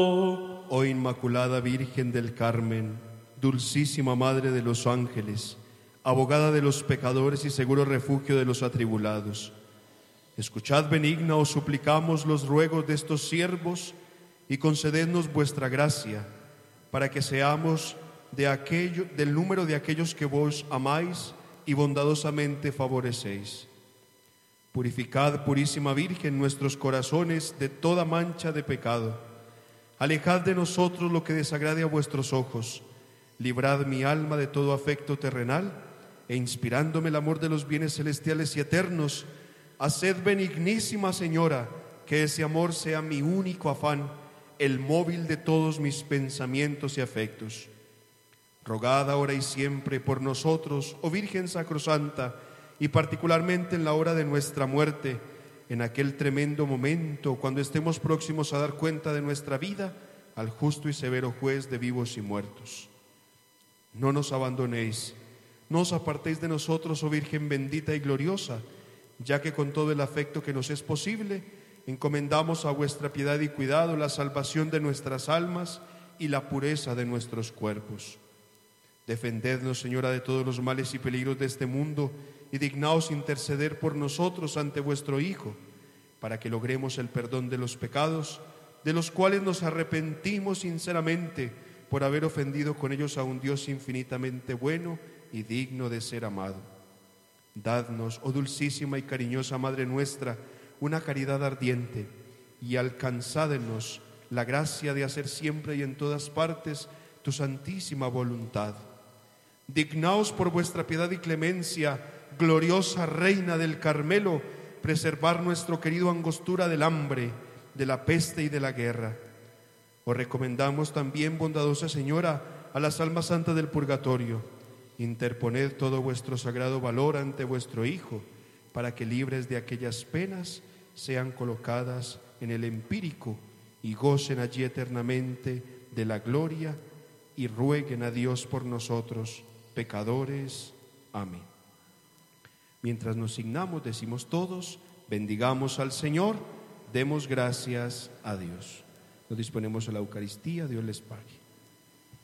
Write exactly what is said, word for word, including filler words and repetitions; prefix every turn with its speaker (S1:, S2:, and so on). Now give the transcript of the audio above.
S1: Oh Inmaculada Virgen del Carmen, dulcísima Madre de los ángeles, abogada de los pecadores y seguro refugio de los atribulados, escuchad benigna, os suplicamos los ruegos de estos siervos y concedednos vuestra gracia, para que seamos de aquello, del número de aquellos que vos amáis y bondadosamente favorecéis. Purificad, purísima Virgen, nuestros corazones de toda mancha de pecado. Alejad de nosotros lo que desagrade a vuestros ojos. Librad mi alma de todo afecto terrenal e inspirándome el amor de los bienes celestiales y eternos, haced, benignísima Señora, que ese amor sea mi único afán, el móvil de todos mis pensamientos y afectos. Rogad ahora y siempre por nosotros, oh Virgen Sacrosanta, y particularmente en la hora de nuestra muerte, en aquel tremendo momento cuando estemos próximos a dar cuenta de nuestra vida al justo y severo juez de vivos y muertos. No nos abandonéis, no os apartéis de nosotros, oh Virgen bendita y gloriosa, ya que con todo el afecto que nos es posible, encomendamos a vuestra piedad y cuidado la salvación de nuestras almas y la pureza de nuestros cuerpos. Defendednos, Señora, de todos los males y peligros de este mundo y dignaos interceder por nosotros ante vuestro Hijo, para que logremos el perdón de los pecados, de los cuales nos arrepentimos sinceramente por haber ofendido con ellos a un Dios infinitamente bueno y digno de ser amado. Dadnos, oh dulcísima y cariñosa Madre nuestra, una caridad ardiente, y alcanzad en nos la gracia de hacer siempre y en todas partes tu santísima voluntad. Dignaos por vuestra piedad y clemencia, gloriosa Reina del Carmelo, preservar nuestro querido Angostura del hambre, de la peste y de la guerra. Os recomendamos también, bondadosa Señora, a las almas santas del purgatorio. Interponed todo vuestro sagrado valor ante vuestro Hijo, para que libres de aquellas penas sean colocadas en el empírico y gocen allí eternamente de la gloria, y rueguen a Dios por nosotros, pecadores. Amén. Mientras nos signamos, decimos todos, bendigamos al Señor, demos gracias a Dios. Nos disponemos a la Eucaristía, Dios les pague.